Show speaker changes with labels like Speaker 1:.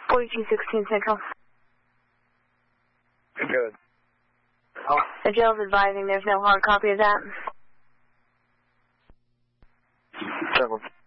Speaker 1: 4216 Central.
Speaker 2: Good.
Speaker 1: The jail's advising there's no hard copy of that.
Speaker 2: Several.